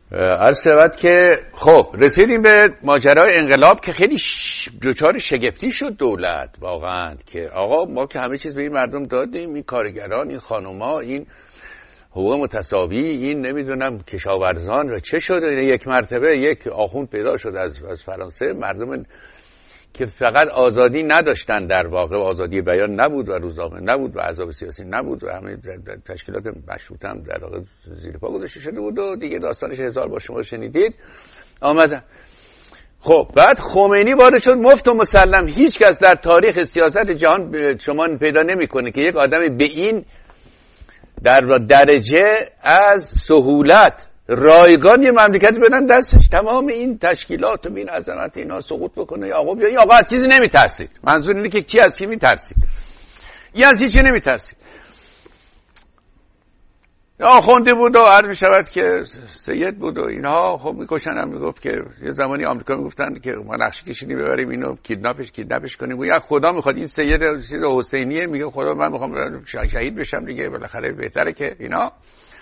عرض شود که خب رسیدیم به ماجرای انقلاب که خیلی دچار شگفتی شد دولت واقعا که آقا ما که همه چیز به این مردم دادیم، این کارگران، این خانوما، این حقوق متساوی، این نمیدونم کشاورزان، و چه شد؟ یک مرتبه یک آخوند پیدا شد از فرانسه، مردم که فقط آزادی نداشتن، در واقع آزادی بیان نبود و روزنامه نبود و احزاب سیاسی نبود و همه تشکیلات مشروطه هم در واقع زیر پا گذاشته شده بود و دیگه داستانش هزار بار شما شنیدید. آمدن خب بعد خمینی وارد شد، مفت و مسلم. هیچ کس در تاریخ سیاست جهان شما پیدا نمیکنه که یک آدم به این در درجه از سهولت رایگان یه مملکتی بدن دستش، تمام این تشکیلات و این عظمت اینا سقوط بکنه. یا آقا بیا، این آقا از چیزی نمیترسید. منظور اینه که کی از چی میترسید؟ این از هیچی نمیترسید. آخونده بود و عرض میشود که سید بود و اینها. خب میکشن هم. میگفت که یه زمانی آمریکا میگفتن که ما نقشه کشیدیم ببریم اینو کیدناپش کنیم. یا خدا میخواد این سید حسینیه، میگه خدا من میخوام شهید بشم دیگه، بالاخره بهتره که اینا.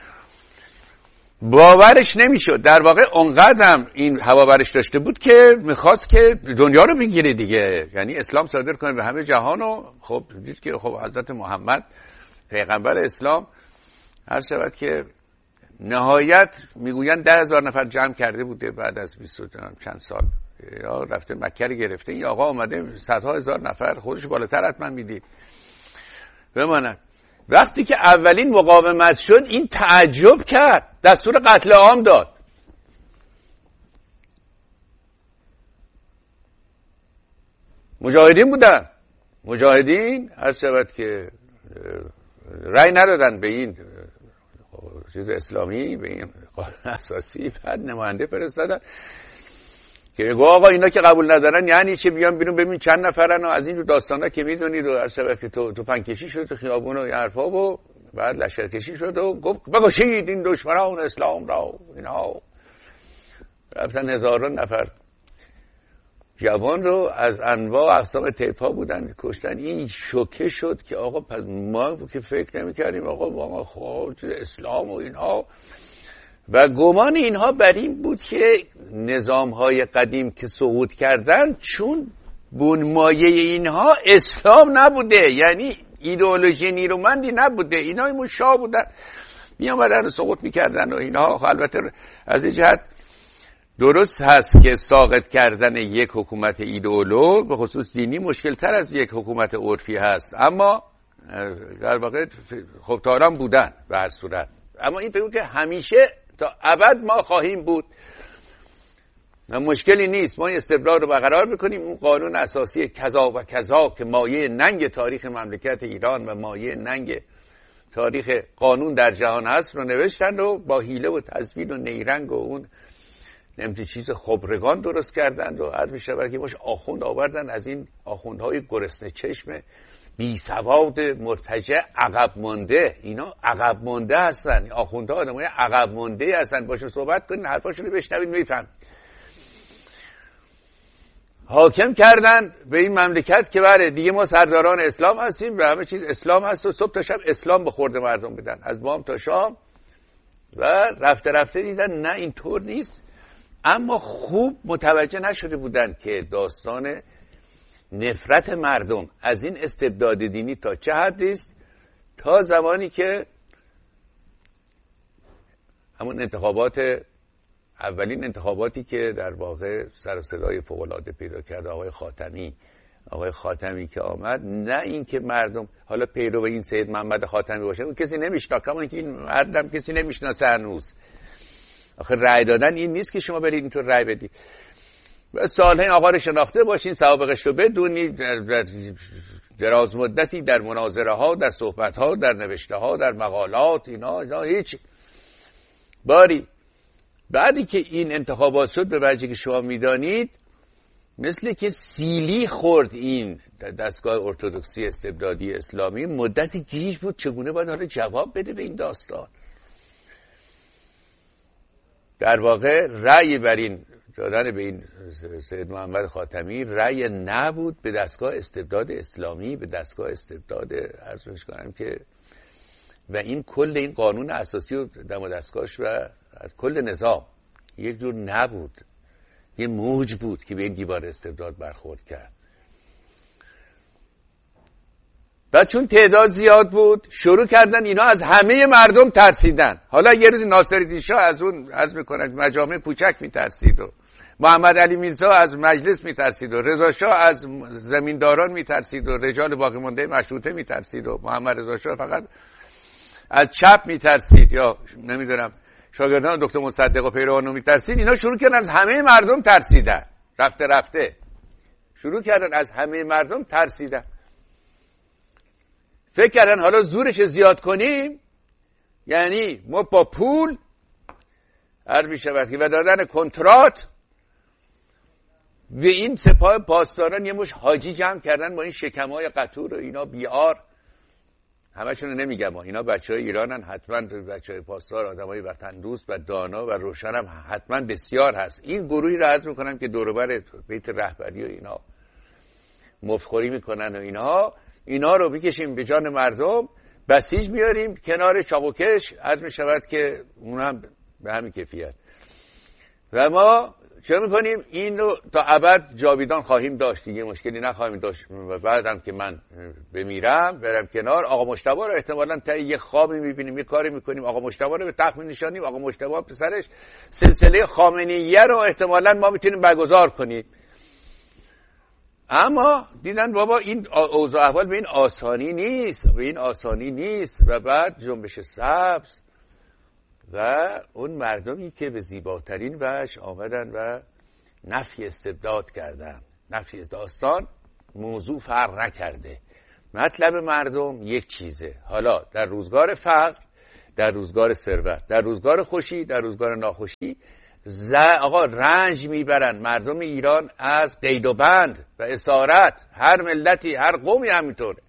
باورش نمیشد. در واقع اونقدرم این هوا برش داشته بود که میخواست که دنیا رو بگیره دیگه، یعنی اسلام صادر کنه به همه جهان. و خب دید که خب حضرت محمد پیغمبر اسلام هر شود که نهایت میگوین 10,000 نفر جمع کرده بوده بعد از 20 چند سال، یا رفته مکه رو گرفته. این آقا آمده صدها هزار نفر، خودش بالاتر حتما میدید. بماند وقتی که اولین مقاومت شد این تعجب کرد، دستور قتل عام داد. مجاهدین بودن، مجاهدین هر شود که رأی ندادن به این چیز اسلامی، به این قانون اساسی. بعد نماینده فرستادن که بگو آقا اینا که قبول ندارن یعنی چه، بیان بیرون ببین چند نفرن و از این داستانا که میدونید و هر شب که تو پنکشی شد تو خیابون و این حرفا و بعد لشکرکشی شد و گفت بکشید این دشمنان اسلام را. اینا رفتن هزاران نفر جوان رو از انواع اقسام تیپا بودن کشتن. این شوکه شد که آقا پس ما که فکر نمی‌کردیم آقا ما خود اسلام و اینها. و گمان اینها بر این بود که نظام‌های قدیم که سقوط کردن چون بنمایه اینها اسلام نبوده، یعنی ایدئولوژی نیرومندی نبوده، اینا مشا بودن می آمدن و سقوط می‌کردن و اینها. البته از این جهت درست هست که ساقط کردن یک حکومت ایدئولوژی به خصوص دینی مشکل تر از یک حکومت عرفی هست، اما در واقع خب تاران بودن به هر صورت. اما این بگو که همیشه تا ابد ما خواهیم بود، مشکلی نیست، ما استقلال رو برقرار میکنیم. اون قانون اساسی کذا و کذا که مایه ننگ تاریخ مملکت ایران و مایه ننگ تاریخ قانون در جهان هست رو نوشتن و با حیله و تزویر و نیرنگ و اون نمیدونی چیز خبرگان درست کردند و عرض می‌شود که باش آخوند آوردن. از این آخوندهای گرسنه چشم بی سواد مرتجع عقب مانده، اینا عقب مانده هستن. آخوندها آدمای عقب مانده هستن، باشون صحبت کنین حرفاشون رو بشنوین میفهمید. حاکم کردن به این مملکت که بله دیگه ما سرداران اسلام هستیم و همه چیز اسلام هست و صبح تا شب اسلام به خورد مردم بدن از بام تا شام. و رفته رفته دیدن نه اینطور نیست. اما خوب متوجه نشده بودند که داستان نفرت مردم از این استبداد دینی تا چه حدی است، تا زمانی که همون اولین انتخاباتی که در واقع سر و صدای فوق‌العاده پیدا کرد آقای خاتمی که آمد، نه این که مردم حالا پیرو این سید محمد خاتمی باشه، اون کسی نمیشناسه، کما اینکه این مردم کسی نمیشناسه هنوز. آخه رأی دادن این نیست که شما برید اینطور رأی بدید. سالها این آقا رو شناخته باشین، سوابقش رو بدونید، دراز مدتی در مناظره ها، در صحبت ها، در نوشته ها، در مقالات، اینا هیچ باری. بعدی که این انتخابات شد به وجهی که شما میدانید، مثل که سیلی خورد این دستگاه ارتدوکسی استبدادی اسلامی. مدتی گیج بود چگونه باید حالا جواب بده به این داستان. در واقع رأی بر این دادن به این سید محمد خاتمی رأی نبود به دستگاه استبداد اسلامی، به دستگاه استبداد عرض کنم که و این کل این قانون اساسی و دم و دستگاهش و از کل نظام یک جور نبود، یه موج بود که به این دیوار استبداد برخورد کرد. بعد چون تعداد زیاد بود شروع کردن اینا از همه مردم ترسیدن. حالا یه روز ناصرالدین شاه از اون عزم میکنن مجامع کوچک میترسید و محمد علی میرزا از مجلس میترسید و رضا شاه از زمینداران میترسید و رجال باقی مانده مشروطه میترسید و محمد رضا شاه فقط از چپ میترسید یا نمیدونم شاگردان دکتر مصدق و پیروانو میترسید. اینا شروع کردن از همه مردم ترسیدن. رفته رفته شروع کردن از همه مردم ترسیدن. فکر کردن حالا زورش زیاد کنیم، یعنی ما با پول عرض می شود که و دادن کنترات به این سپاه پاسداران یه مش حاجی جمع کردن با این شکمای قطور و اینا بیار. همشون رو نمیگم، اینا بچهای ایرانن، حتما بچهای پاسدار آدمای وطن دوست و دانا و روشن هم حتما بسیار هست. این گروهی رو عرض میکنم که دور و بر بیت رهبری و اینا مفخوری میکنن و اینا رو میکشیم به جان مردم، بسیج میاریم کنار چاقوکش، عرض میشود که اون هم به همین کیفیت. و ما چه میکنیم؟ این رو تا ابد جاویدان خواهیم داشت، دیگه مشکلی نخواهیم داشت. و بعدم که من بمیرم برم کنار، آقا مجتبی رو احتمالاً تا یه خوابی میبینیم، یه کاری میکنیم، آقا مجتبی رو به تخت می‌نشانیم، آقا مجتبی پسرش سلسله خامنه‌ایه رو احتمالاً ما میتونیم برگزار کنیم. اما دیدن بابا این اوضاع احوال به این آسانی نیست، و بعد جنبش سبز و اون مردمی که به زیباترین وجه آمدن و نفی استبداد کردن. نفی داستان موضوع فرق نکرده، مطلب مردم یک چیزه. حالا در روزگار فقر، در روزگار ثروت، در روزگار خوشی، در روزگار ناخوشی، آقا رنج میبرن مردم ایران از قید و بند و اسارت. هر ملتی، هر قومی همینطوره.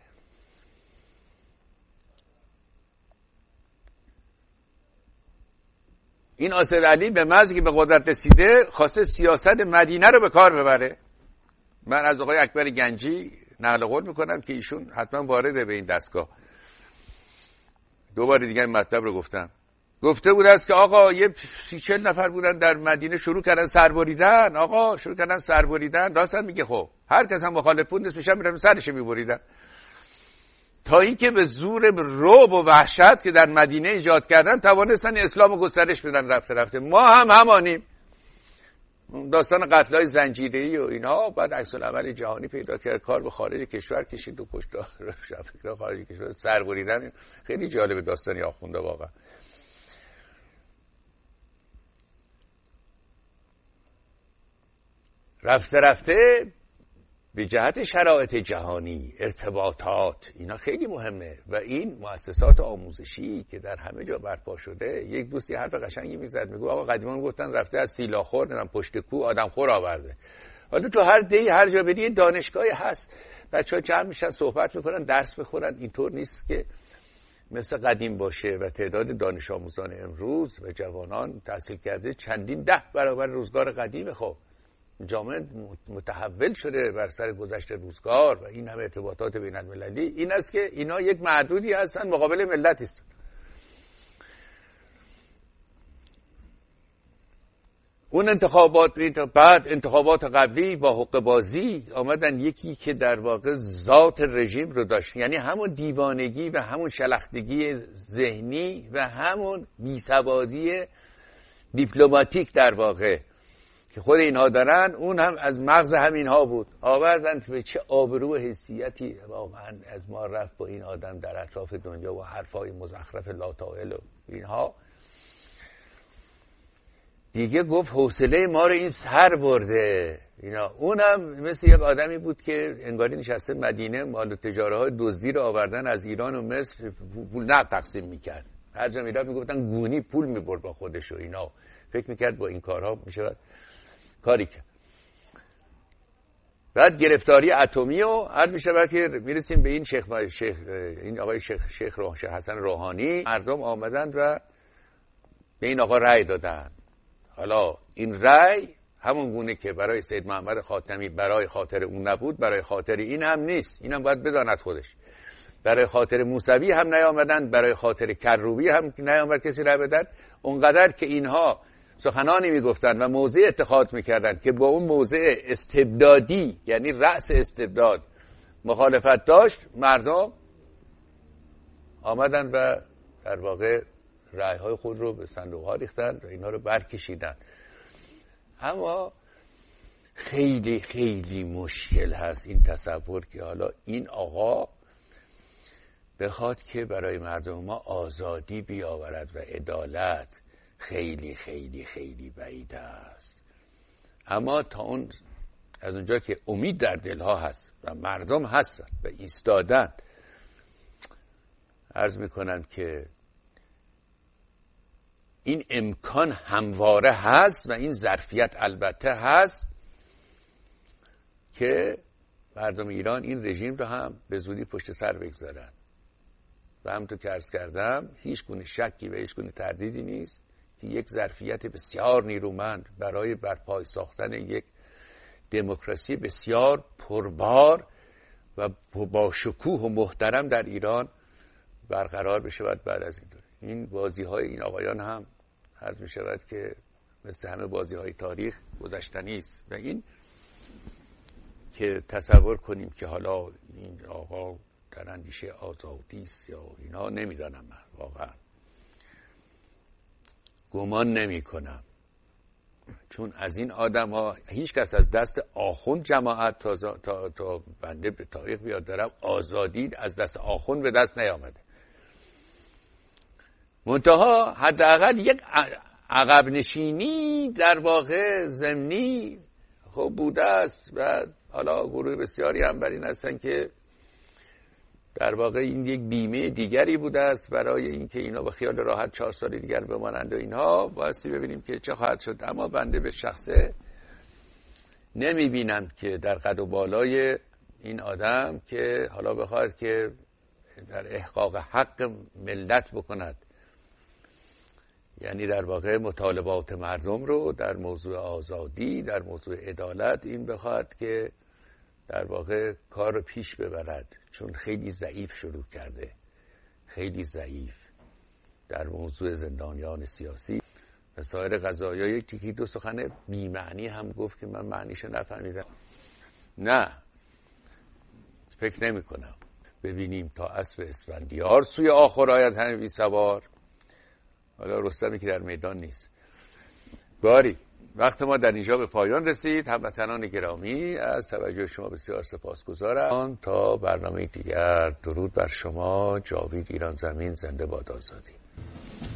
این اسدعلی به محض که به قدرت رسیده خواسته سیاست مدینه رو به کار ببره. من از آقای اکبر گنجی نقل قول میکنم که ایشون حتما وارده به این دستگاه. دوباره دیگه این مطلب رو گفته بود است که آقا یه 30-40 نفر بودن در مدینه شروع کردن سربریدن. راست میگه. خب هر کس هم مخالف بود میشن سرش میبریدن، تا اینکه به زور رعب و وحشت که در مدینه ایجاد کردن توانستن اسلام رو گسترش بدن. رفته ما هم همانیم. داستان قتل‌های زنجیره‌ای و اینا بعد عکس العمل جهانی پیدا کرد، کار به خارج کشور کشید و کشتار فکر خارج کشور سربریدن. خیلی جالب داستانی آخونده واقعا. رفته به جهت شرایط جهانی، ارتباطات، اینا خیلی مهمه. و این مؤسسات آموزشی که در همه جا برپا شده. یک دوستی حرف قشنگی میزد، میگه آقا قدیما گفتن رفته از سیلاخور نمیدونم پشت کوه آدمخور آورده. حالا تو هر دی هر جا بری دانشگاهی هست، بچه‌ها جمع میشن صحبت میکنن، درس میخونن. اینطور نیست که مثل قدیم باشه. و تعداد دانش آموزان امروز و جوانان تحصیل کرده چندین 10 برابر روزگار قدیم. خب جامعه متحول شده بر سر گذشت روزگار و این همه ارتباطات بین المللی. این است که اینا یک معدودی هستن مقابل ملت است. اون انتخابات بعد انتخابات قبلی با حق بازی آمدن یکی که در واقع ذات رژیم رو داشت، یعنی همون دیوانگی و همون شلختگی ذهنی و همون بیسوادی دیپلماتیک در واقع که خود اینها دارن، اون هم از مغز همینها بود. آوردن به چه آبرو و حیثیتی واقعا از ما رفت با این آدم در اطراف دنیا و حرفای مزخرف لاتائل و اینها. دیگه گفت حوصله ما رو این سر برده اینا. اونم مثل یک آدمی بود که انگاری نشسته مدینه، مال تجاره های دزدی رو آوردن از ایران و مصر، پول نقد تقسیم میکرد. هر جا میرفت میگفتن گونی پول میبرد با خودش و اینا. فکر میکرد با این کارها میشه کاری کرد. بعد گرفتاری اتمی و عرض میشه که میرسیم به این این آقای شیخ حسن روحانی. مردم آمدند و به این آقا رأی دادن. حالا این رأی همون گونه که برای سید محمد خاتمی برای خاطر اون نبود، برای خاطر این هم نیست. اینم باید بداند خودش. برای خاطر موسوی هم نیامدن، برای خاطر کروبی هم نیامد کسی رأی بدن. اونقدر که اینها سخنانی میگفتن و موضع اتخاذ میکردن که با اون موضع استبدادی، یعنی رأس استبداد، مخالفت داشت، مردم آمدن و در واقع رأی‌های خود رو به صندوق‌ها ریختن و اینها رو برکشیدن. اما خیلی خیلی مشکل هست این تصور که حالا این آقا بخواد که برای مردم ما آزادی بیاورد و عدالت. خیلی خیلی خیلی بعید است. اما تا از اونجا که امید در دلها هست و مردم هستن و ایستادن، عرض میکنم که این امکان همواره هست و این ظرفیت البته هست که مردم ایران این رژیم رو هم به زودی پشت سر بگذارن. و همونطور که عرض کردم هیچ گونه شکی و هیچ گونه تردیدی نیست که یک ظرفیت بسیار نیرومند برای برپای ساختن یک دموکراسی بسیار پربار و با شکوه و محترم در ایران برقرار بشه. بعد از این بازی‌های این آقایان هم عرض می شود که مثل همه بازی‌های تاریخ گذشتنی است و این که تصور کنیم که حالا این آقا در اندیشه آزادی است یا اینا، نمیدانم، من واقعا گمان نمی کنم، چون از این آدم ها هیچ کس از دست آخوند جماعت تا بنده به تاریخ بیاد دارم آزادی از دست آخوند به دست نیامده. منتها حداقل یک عقب نشینی در واقع ضمنی خب بوده است و حالا گروه بسیاری هم بر این هستن که در واقع این یک بیمه دیگری بوده است برای اینکه اینا به خیال راحت 4 سال دیگر بمانند و اینها. بایستی ببینیم که چه خواهد شد. اما بنده به شخصه نمی بینم که در قد و بالای این آدم که حالا بخواهد که در احقاق حق ملت بکند، یعنی در واقع مطالبات مردم رو در موضوع آزادی، در موضوع عدالت، این بخواهد که در واقع کار رو پیش ببرد، چون خیلی ضعیف شروع کرده، خیلی ضعیف در موضوع زندانیان سیاسی و سایر قضایا. یکی دو سخن بی‌معنی هم گفت که من معنیشو نفهمیدم. نه، فکر نمی کنم. ببینیم تا اسب اسفندیار سوی آخر آید همه بی سوار. حالا رستمی که در میدان نیست. باری وقت ما در اینجا به پایان رسید. هموطنان گرامی، از توجه شما بسیار سپاسگزارم. تا برنامه دیگر، درود بر شما. جاوید ایران زمین، زنده باد آزادی.